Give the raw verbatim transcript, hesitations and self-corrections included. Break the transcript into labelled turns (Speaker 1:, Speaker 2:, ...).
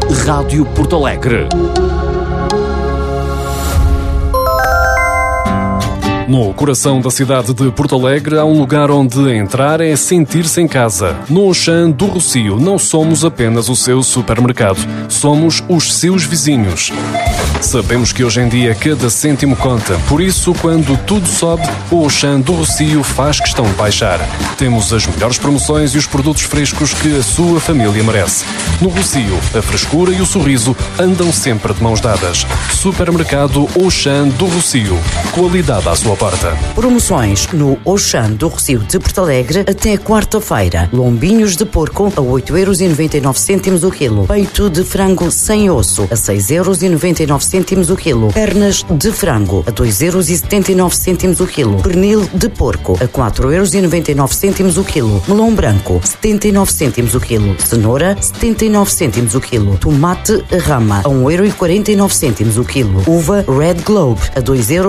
Speaker 1: Rádio Porto Alegre. No coração da cidade de Porto Alegre há um lugar onde entrar é sentir-se em casa. No Auchan do Rossio não somos apenas o seu supermercado, somos os seus vizinhos. Sabemos que hoje em dia cada cêntimo conta, por isso quando tudo sobe, o Auchan do Rossio faz questão de baixar. Temos as melhores promoções e os produtos frescos que a sua família merece. No Rossio, a frescura e o sorriso andam sempre de mãos dadas. Supermercado Auchan do Rossio. Qualidade à sua porta.
Speaker 2: Promoções no Auchan do Rossio de Porto Alegre até quarta-feira. Lombinhos de porco a oito euros e noventa e nove cêntimos o quilo. Peito de frango sem osso a seis euros e noventa e nove cêntimos o quilo. Pernas de frango a dois euros e setenta e nove cêntimos o quilo. Pernil de porco a quatro euros e noventa e nove cêntimos o quilo. Melão branco setenta e nove cêntimos o quilo. Cenoura setenta e nove cêntimos o quilo. Tomate rama a um euro e quarenta e nove cêntimos o quilo. Uva Red Globe a dois euros